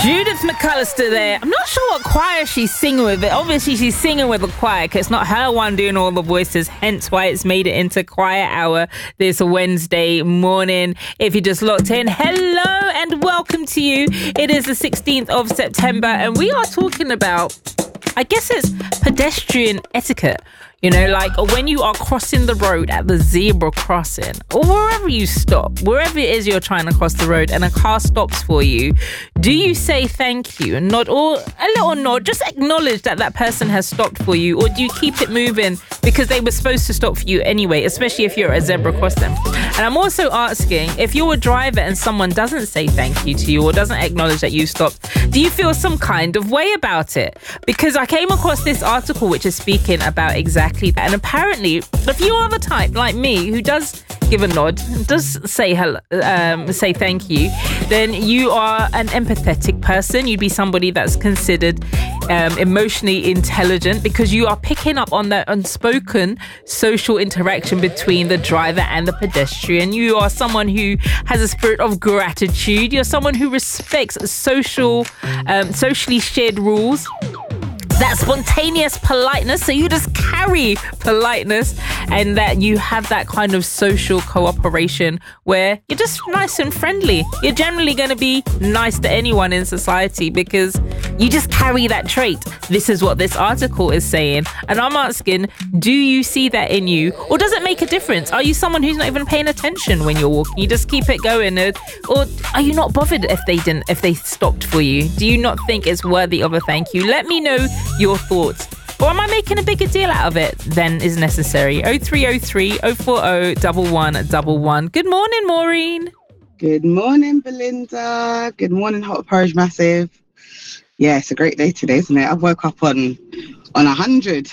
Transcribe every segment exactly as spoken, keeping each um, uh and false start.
Judith McAllister there. I'm not sure what choir she's singing with, but obviously she's singing with a choir because it's not her one doing all the voices, hence why it's made it into choir hour this Wednesday morning. If you just locked in, hello and welcome to you. It is the sixteenth of September and we are talking about, I guess it's pedestrian etiquette. You know, like when you are crossing the road at the zebra crossing or wherever you stop, wherever it is you're trying to cross the road and a car stops for you, do you say thank you and nod, or a little nod, just acknowledge that that person has stopped for you, or do you keep it moving because they were supposed to stop for you anyway, especially if you're at a zebra crossing? And I'm also asking, if you're a driver and someone doesn't say thank you to you or doesn't acknowledge that you stopped, do you feel some kind of way about it? Because I came across this article which is speaking about exactly that. And apparently, if you are the type like me who does give a nod, does say hello, um, say thank you, then you are an empathetic person. You'd be somebody that's considered um, emotionally intelligent because you are picking up on that unspoken social interaction between the driver and the pedestrian. You are someone who has a spirit of gratitude. You're someone who respects social, um, socially shared rules. That spontaneous politeness, so you just carry politeness, and that you have that kind of social cooperation where you're just nice and friendly. You're generally going to be nice to anyone in society because you just carry that trait. This is what this article is saying, and I'm asking, do you see that in you, or does it make a difference? Are you someone who's not even paying attention when you're walking? You just keep it going, or are you not bothered if they didn't, if they stopped for you? Do you not think it's worthy of a thank you? Let me know your thoughts. Or am I making a bigger deal out of it than is necessary? oh three oh three, oh four oh, one one one one. Good morning, Maureen. Good morning, Belinda. Good morning, Hot Porridge Massive. Yeah, it's a great day today, isn't it? I woke up on on one hundred.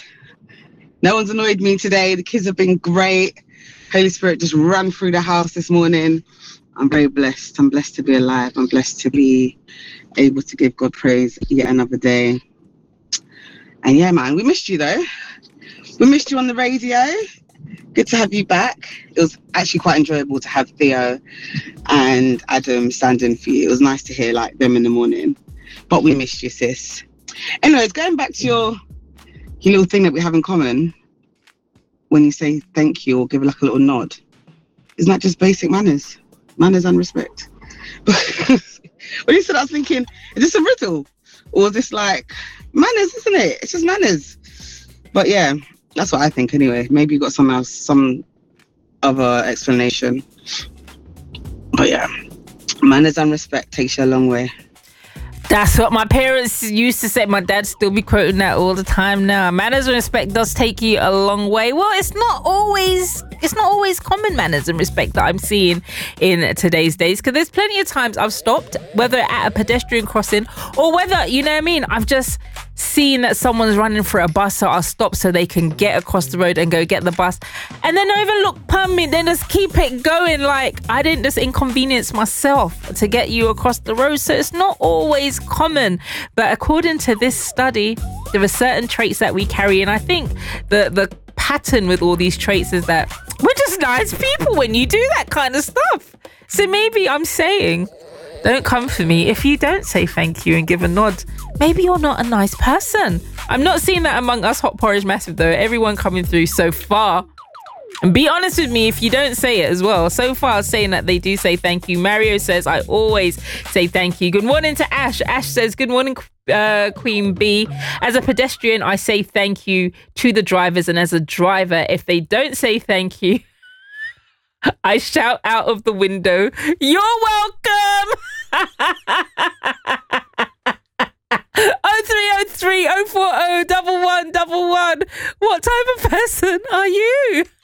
No one's annoyed me today. The kids have been great. Holy Spirit just ran through the house this morning. I'm very blessed. I'm blessed to be alive. I'm blessed to be able to give God praise yet another day. And yeah, man, we missed you though. We missed you on the radio. Good to have you back. It was actually quite enjoyable to have Theo and Adam standing for you. It was nice to hear like them in the morning. But we missed you, sis. Anyways, going back to your, your little thing that we have in common, when you say thank you or give like a little nod, isn't that just basic manners? Manners and respect. When you said that, I was thinking, is this a riddle? Or is this like manners, isn't it? It's just manners. But yeah, that's what I think anyway. Maybe you got some else, some other explanation. But yeah, manners and respect takes you a long way. That's what my parents used to say. My dad still be quoting that all the time now. Manners and respect does take you a long way. Well, it's not always it's not always common manners and respect that I'm seeing in today's days, because there's plenty of times I've stopped, whether at a pedestrian crossing or whether, you know what I mean, I've just seen that someone's running for a bus, so I'll stop so they can get across the road and go get the bus, and then not even look past me, then just keep it going, like I didn't just inconvenience myself to get you across the road. So it's not always common, but according to this study, there are certain traits that we carry, and I think the the pattern with all these traits is that we're just nice people when you do that kind of stuff. So maybe I'm saying, don't come for me if you don't say thank you and give a nod. Maybe you're not a nice person. I'm not seeing that among us Hot Porridge Massive though. Everyone coming through so far. And be honest with me if you don't say it as well. So far saying that they do say thank you. Mario says, I always say thank you. Good morning to Ash. Ash says, good morning, uh, Queen B. As a pedestrian, I say thank you to the drivers. And as a driver, if they don't say thank you, I shout out of the window, you're welcome. oh three oh three, oh four oh, one one one one. What type of person are you?